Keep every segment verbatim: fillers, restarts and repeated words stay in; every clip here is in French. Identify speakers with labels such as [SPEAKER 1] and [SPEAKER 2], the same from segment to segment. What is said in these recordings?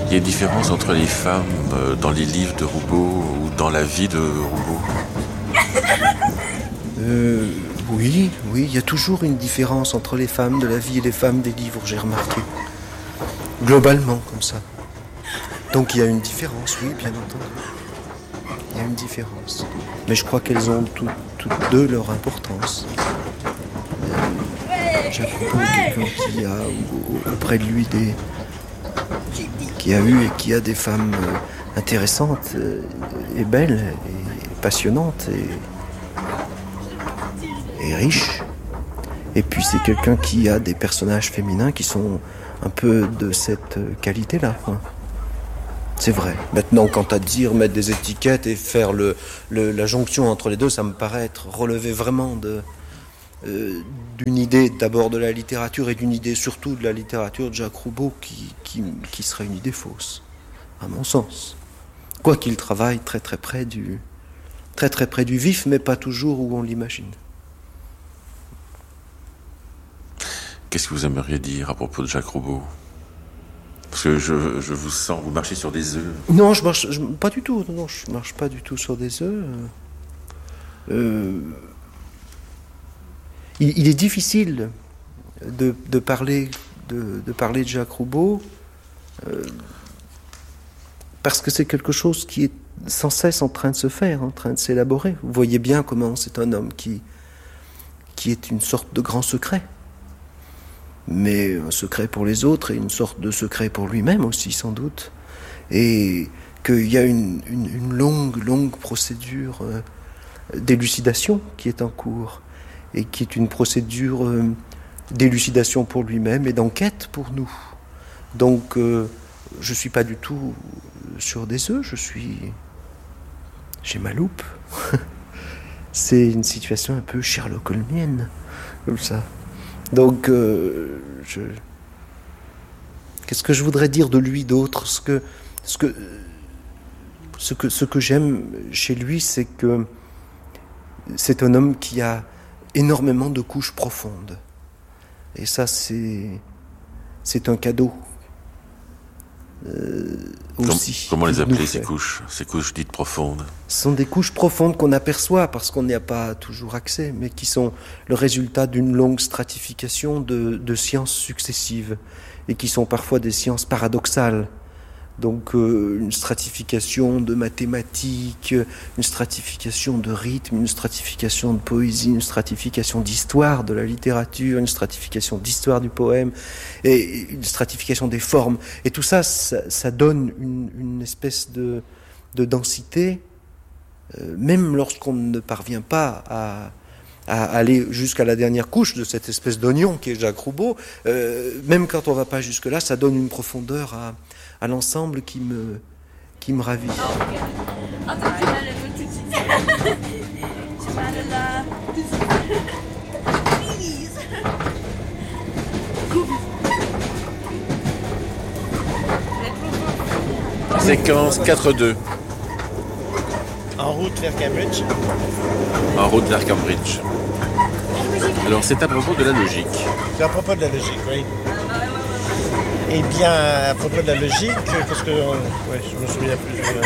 [SPEAKER 1] Il y a une différence entre les femmes euh, dans les livres de Roubaud ou dans la vie de Roubaud?
[SPEAKER 2] euh, Oui, oui, il y a toujours une différence entre les femmes de la vie et les femmes des livres, j'ai remarqué. Globalement, comme ça. Donc il y a une différence, oui, bien entendu. Il y a une différence. Mais je crois qu'elles ont tout, toutes deux leur importance. Euh, Jacques Roubaud est quelqu'un qui a auprès de lui des... qui a eu et qui a des femmes intéressantes et belles et passionnantes et, et riches. Et puis c'est quelqu'un qui a des personnages féminins qui sont un peu de cette qualité-là, quoi. C'est vrai. Maintenant, quant à dire, mettre des étiquettes et faire le, le, la jonction entre les deux, ça me paraît être relevé vraiment de, euh, d'une idée d'abord de la littérature et d'une idée surtout de la littérature de Jacques Roubaud qui, qui, qui serait une idée fausse, à mon sens. Quoiqu'il travaille très très près du, très très près du vif, mais pas toujours où on l'imagine.
[SPEAKER 1] Qu'est-ce que vous aimeriez dire à propos de Jacques Roubaud? Parce que je, je vous sens, vous marchez sur des œufs.
[SPEAKER 2] Non, je marche je, pas du tout. Non, je marche pas du tout sur des œufs. Euh, il, il est difficile de, de, parler, de, de parler de Jacques Roubaud euh, parce que c'est quelque chose qui est sans cesse en train de se faire, en train de s'élaborer. Vous voyez bien comment c'est un homme qui, qui est une sorte de grand secret. Mais un secret pour les autres et une sorte de secret pour lui-même aussi, sans doute. Et qu'il y a une, une, une longue, longue procédure euh, d'élucidation qui est en cours, et qui est une procédure euh, d'élucidation pour lui-même et d'enquête pour nous. Donc, euh, je ne suis pas du tout sur des œufs, je suis... j'ai ma loupe. C'est une situation un peu Sherlock Holmienne, comme ça. Donc, euh, je... qu'est-ce que je voudrais dire de lui d'autre? Ce que, ce que, ce que, ce que j'aime chez lui, c'est que c'est un homme qui a énormément de couches profondes. Et ça, c'est, c'est un cadeau. Euh, aussi.
[SPEAKER 1] Comment, comment les appeler ces couches, ces couches dites profondes?
[SPEAKER 2] Ce sont des couches profondes qu'on aperçoit parce qu'on n'y a pas toujours accès, mais qui sont le résultat d'une longue stratification de, de sciences successives et qui sont parfois des sciences paradoxales. Donc euh, une stratification de mathématiques, une stratification de rythme, une stratification de poésie, une stratification d'histoire de la littérature, une stratification d'histoire du poème, et une stratification des formes. Et tout ça, ça, ça donne une, une espèce de, de densité, euh, même lorsqu'on ne parvient pas à... à aller jusqu'à la dernière couche de cette espèce d'oignon qui est Jacques Roubaud, euh, même quand on ne va pas jusque-là, ça donne une profondeur à, à l'ensemble qui me, qui me ravit.
[SPEAKER 1] Séquence quatre deux.
[SPEAKER 3] En route vers Cambridge.
[SPEAKER 1] En route vers Cambridge. Alors, c'est à propos de la logique.
[SPEAKER 3] C'est à propos de la logique, oui. Eh bien, à propos de la logique, parce que... Euh, oui, je me souviens plus. Euh...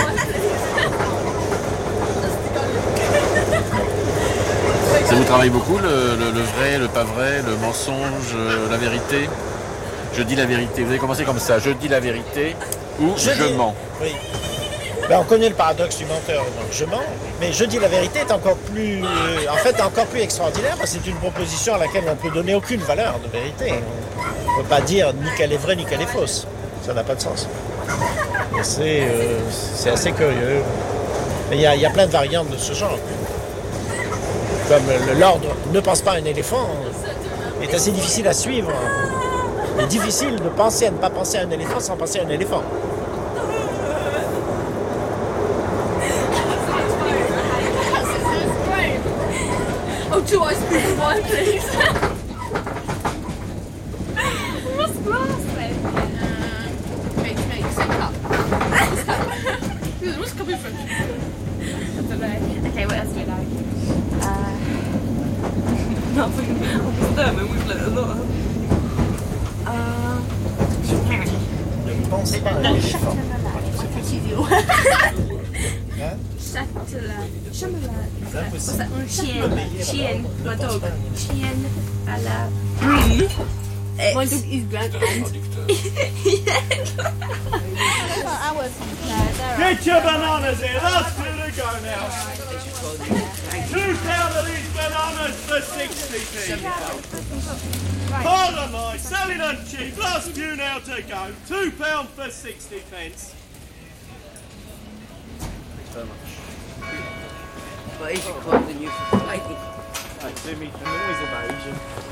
[SPEAKER 1] Ça vous travaille beaucoup, le, le, le vrai, le pas vrai, le mensonge, la vérité? Je dis la vérité. Vous avez commencé comme ça. Je dis la vérité ou je, je dis... mens.
[SPEAKER 3] Oui. Ben, on connaît le paradoxe du menteur, donc je mens, mais je dis la vérité est encore plus, euh, en fait, encore plus extraordinaire, parce que c'est une proposition à laquelle on ne peut donner aucune valeur de vérité. On ne peut pas dire ni qu'elle est vraie ni qu'elle est fausse. Ça n'a pas de sens. Et c'est, euh, c'est assez curieux. Il y, y a plein de variantes de ce genre. Comme le, l'ordre « ne pense pas à un éléphant » est assez difficile à suivre. Il est difficile de penser à ne pas penser à un éléphant sans penser à un éléphant.
[SPEAKER 4] Two ice cream and wine, please. What's glass then? Cake, cake, set up. What's coming from? I don't know. Okay, what else do we like? Uh, nothing. I'm Sturman, we've learnt a lot. Uh,
[SPEAKER 3] Le pont Non, c'est pas un éléphant. Hein?
[SPEAKER 4] Châtelain. Chamelin.
[SPEAKER 3] C'est impossible.
[SPEAKER 4] Un chien. Chien. Un dog. Chien à la brune.
[SPEAKER 5] My dog is grand and
[SPEAKER 6] Get your bananas here. That's two to go now. Two pound of these bananas for sixty p. Hold on, mate. Selling them cheap. Last few now to go. Two pound for sixty pence.
[SPEAKER 5] but is it called the new fighting?
[SPEAKER 3] Ah, deux mille, noise about Asian.